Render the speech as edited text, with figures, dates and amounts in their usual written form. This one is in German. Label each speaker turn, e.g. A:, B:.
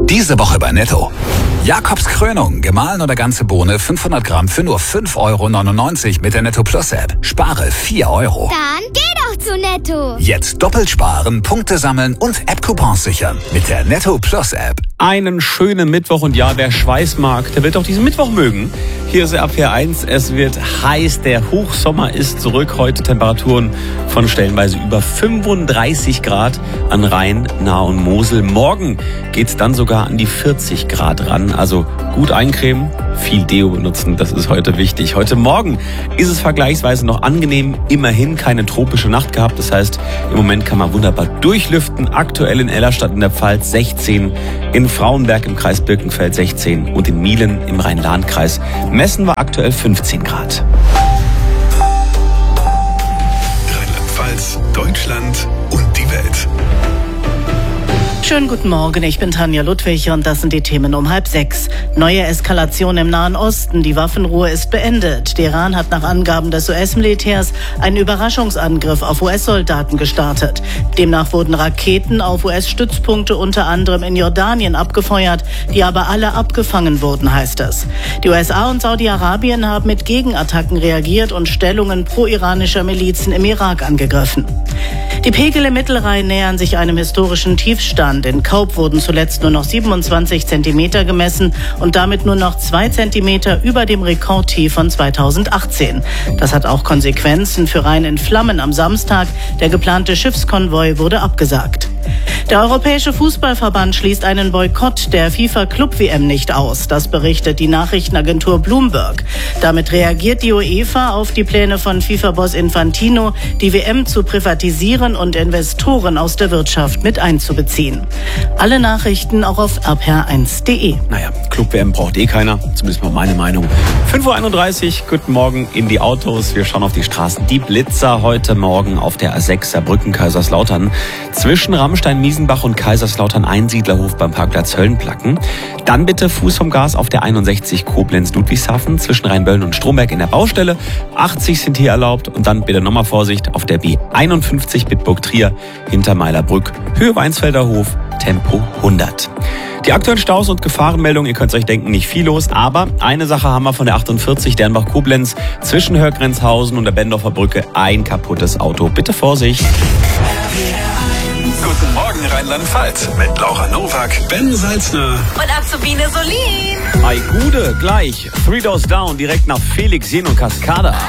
A: Diese Woche bei Netto. Jakobs Krönung, gemahlen oder ganze Bohne, 500 Gramm für nur 5,99 € mit der Netto Plus App. Spare 4 €.
B: Dann geh doch zu Netto.
A: Jetzt doppelt sparen, Punkte sammeln und App-Coupons sichern mit der Netto Plus App.
C: Einen schönen Mittwoch und ja, wer Schweiß mag, der wird auch diesen Mittwoch mögen. Hier ist RPR 1, es wird heiß, der Hochsommer ist zurück. Heute Temperaturen von stellenweise über 35 Grad an Rhein, Nahe und Mosel. Morgen geht's dann sogar an die 40 Grad ran. Also gut eincremen, viel Deo benutzen, das ist heute wichtig. Heute Morgen ist es vergleichsweise noch angenehm, immerhin keine tropische Nacht gehabt. Das heißt, im Moment kann man wunderbar durchlüften. Aktuell in Ellerstadt in der Pfalz 16, in Frauenberg im Kreis Birkenfeld 16 und in Mielen im Rhein-Lahn-Kreis messen wir aktuell 15 Grad.
D: Rheinland-Pfalz, Deutschland und die Welt.
E: Schönen guten Morgen, ich bin Tanja Ludwig und das sind die Themen um 5:30. Neue Eskalation im Nahen Osten, die Waffenruhe ist beendet. Der Iran hat nach Angaben des US-Militärs einen Überraschungsangriff auf US-Soldaten gestartet. Demnach wurden Raketen auf US-Stützpunkte unter anderem in Jordanien abgefeuert, die aber alle abgefangen wurden, heißt es. Die USA und Saudi-Arabien haben mit Gegenattacken reagiert und Stellungen pro-iranischer Milizen im Irak angegriffen. Die Pegel im Mittelrhein nähern sich einem historischen Tiefstand. In Kaup wurden zuletzt nur noch 27 Zentimeter gemessen und damit nur noch 2 Zentimeter über dem Rekordtief von 2018. Das hat auch Konsequenzen für Rhein in Flammen am Samstag. Der geplante Schiffskonvoi wurde abgesagt. Der Europäische Fußballverband schließt einen Boykott der FIFA-Club-WM nicht aus. Das berichtet die Nachrichtenagentur Bloomberg. Damit reagiert die UEFA auf die Pläne von FIFA-Boss Infantino, die WM zu privatisieren und Investoren aus der Wirtschaft mit einzubeziehen. Alle Nachrichten auch auf rpr1.de.
C: Naja, Club-WM braucht keiner, zumindest mal meine Meinung. 5:31 Uhr, guten Morgen in die Autos. Wir schauen auf die Straßen. Die Blitzer heute Morgen auf der A6 Saarbrücken-Kaiserslautern. Zwischen Ramstein-Miesenbach und Kaiserslautern Einsiedlerhof beim Parkplatz Höllenplacken. Dann bitte Fuß vom Gas auf der 61 Koblenz-Ludwigshafen zwischen Rheinböllen und Stromberg in der Baustelle. 80 sind hier erlaubt und dann bitte nochmal Vorsicht auf der B51 Bitburg-Trier hinter Meilerbrück, Höhe Weinsfelder Hof, Tempo 100. Die aktuellen Staus und Gefahrenmeldungen, ihr könnt euch denken, nicht viel los, aber eine Sache haben wir von der 48 Dernbach-Koblenz zwischen Hörgrenzhausen und der Bendorfer Brücke, ein kaputtes Auto. Bitte Vorsicht.
D: Guten Morgen Rheinland-Pfalz mit Laura Nowak, Ben Salzner
F: und Azubine Solin.
C: Ei Gude, gleich. 3 Doors Down, direkt nach Felix Jen und Cascada.